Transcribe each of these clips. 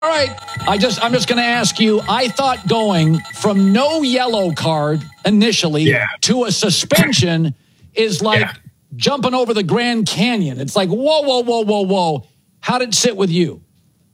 All right, I'm just going to ask you, I thought going from no yellow card initially to a suspension is like jumping over the Grand Canyon. It's like, whoa. How did it sit with you?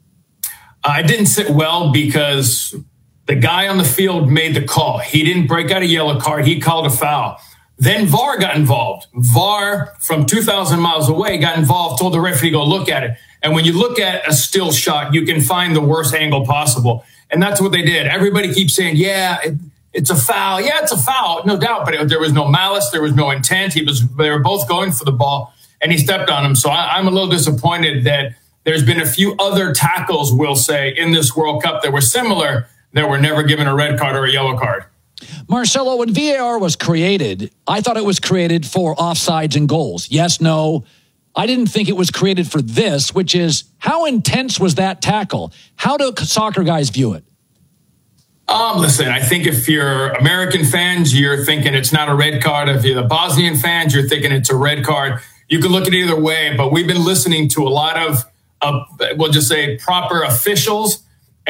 It didn't sit well because the guy on the field made the call. He didn't break out a yellow card. He called a foul. Then VAR got involved. VAR from 2,000 miles away got involved, told the referee to go look at it. And when you look at a still shot, you can find the worst angle possible. And that's what they did. Everybody keeps saying, it's a foul. Yeah, it's a foul, no doubt. But there was no malice. There was no intent. They were both going for the ball, and he stepped on him. So I'm a little disappointed that there's been a few other tackles, we'll say, in this World Cup that were similar that were never given a red card or a yellow card. Marcelo, when VAR was created, I thought it was created for offsides and goals. Yes, no. I didn't think it was created for this, which is how intense was that tackle? How do soccer guys view it? Listen, I think if you're American fans, you're thinking it's not a red card. If you're the Bosnian fans, you're thinking it's a red card. You can look at it either way, but we've been listening to a lot of we'll just say proper officials,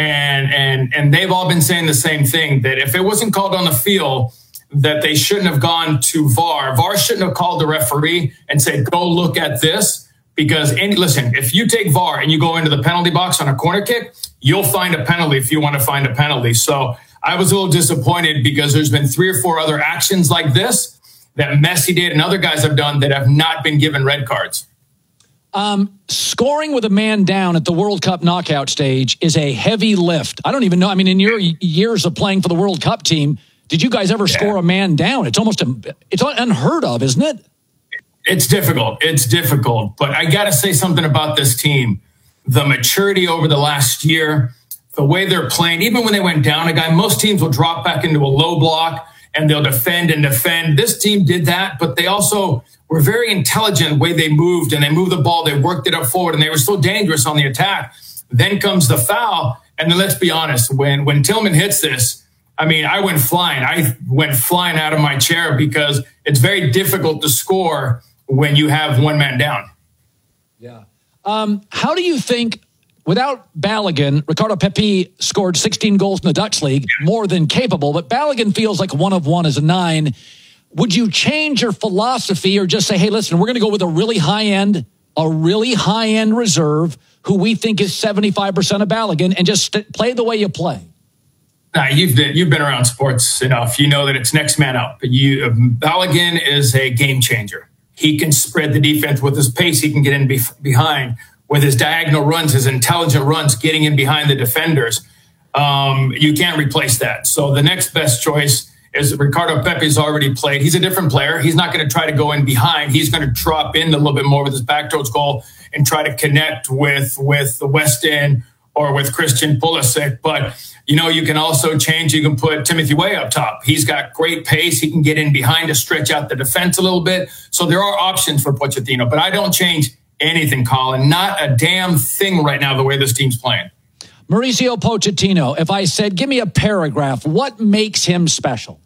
and they've all been saying the same thing, that if it wasn't called on the field, that they shouldn't have gone to VAR. VAR shouldn't have called the referee and said, go look at this. Because, listen, if you take VAR and you go into the penalty box on a corner kick, you'll find a penalty if you want to find a penalty. So I was a little disappointed because there's been 3 or 4 other actions like this that Messi did and other guys have done that have not been given red cards. Scoring with a man down at the World Cup knockout stage is a heavy lift. I don't even know. I mean, in your years of playing for the World Cup team, did you guys ever score a man down? It's almost it's unheard of, isn't it? It's difficult. But I got to say something about this team. The maturity over the last year, the way they're playing, even when they went down a guy, most teams will drop back into a low block and they'll defend and defend. This team did that, but they also were very intelligent the way they moved, and they moved the ball. They worked it up forward, and they were so dangerous on the attack. Then comes the foul. And then let's be honest, when Tillman hits this, I mean, I went flying out of my chair because it's very difficult to score when you have one man down. Yeah. How do you think, without Balogun, Ricardo Pepi scored 16 goals in the Dutch League, more than capable, but Balogun feels like one of one as a 9. Would you change your philosophy or just say, hey, listen, we're going to go with a really high-end reserve who we think is 75% of Balogun and just play the way you play? You've been around sports enough. You know that it's next man up. Balogun is a game changer. He can spread the defense with his pace. He can get in behind with his diagonal runs, his intelligent runs, getting in behind the defenders. You can't replace that. So the next best choice is Ricardo Pepi's already played. He's a different player. He's not going to try to go in behind. He's going to drop in a little bit more with his back towards goal and try to connect with the West End or with Christian Pulisic. But you can also change. You can put Timothy Weah up top. He's got great pace. He can get in behind to stretch out the defense a little bit. So there are options for Pochettino. But I don't change anything, Colin. Not a damn thing right now, the way this team's playing. Mauricio Pochettino, if I said, give me a paragraph, what makes him special?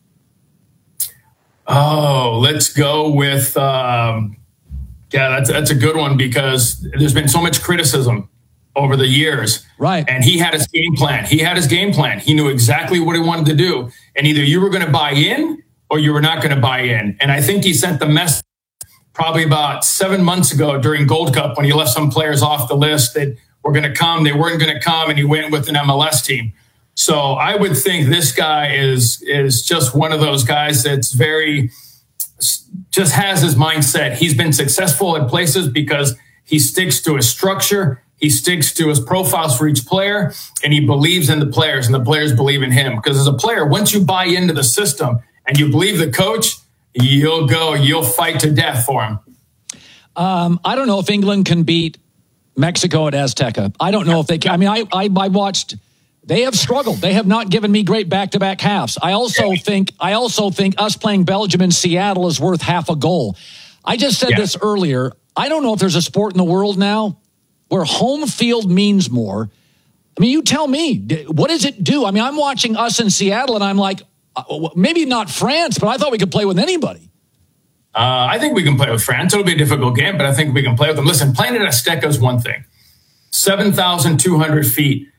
Oh, let's go with, that's a good one because there's been so much criticism over the years. Right. And he had his game plan. He knew exactly what he wanted to do. And either you were going to buy in or you were not going to buy in. And I think he sent the message probably about 7 months ago during Gold Cup when he left some players off the list that were going to come. They weren't going to come, and he went with an MLS team. So I would think this guy is just one of those guys that's just has his mindset. He's been successful at places because he sticks to his structure. He sticks to his profiles for each player, and he believes in the players, and the players believe in him. Because as a player, once you buy into the system and you believe the coach, you'll fight to death for him. I don't know if England can beat Mexico at Azteca. I don't know if they can. I mean, I watched. They have struggled. They have not given me great back-to-back halves. I also think us playing Belgium in Seattle is worth half a goal. I just said this earlier. I don't know if there's a sport in the world now where home field means more. I mean, you tell me, what does it do? I mean, I'm watching us in Seattle, and I'm like, maybe not France, but I thought we could play with anybody. I think we can play with France. It'll be a difficult game, but I think we can play with them. Listen, playing at Azteca is one thing. 7,200 feet.